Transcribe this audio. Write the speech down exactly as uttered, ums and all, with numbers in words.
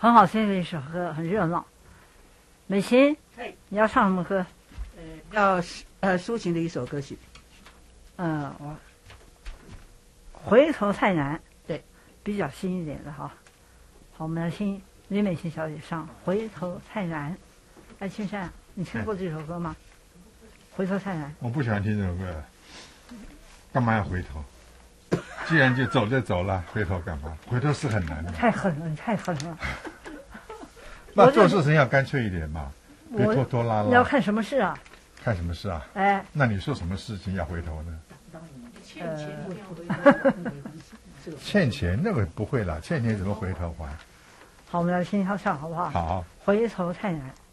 很好听的一首歌，很热闹。美琴，你要唱什么歌？ 呃，要呃抒情的一首歌曲。 嗯，我回头太难， 对， 比较新一点的哈。好，我们来听李美琴小姐唱《回头太难》。哎，青山，你听过这首歌吗？回头太难。 我不喜欢听这首歌，干嘛要回头？既然就走就走了，回头干嘛？回头是很难的。 太狠了，你太狠了。 那做事情要干脆一点嘛，别拖拖拉拉。 你要看什么事啊？ 看什么事啊？ 哎， 那你说什么事情要回头呢？ 欠钱不呃， 欠钱那个不会啦，欠钱怎么回头还？ 好，我们来听她唱好不好？ 好， 回头太难。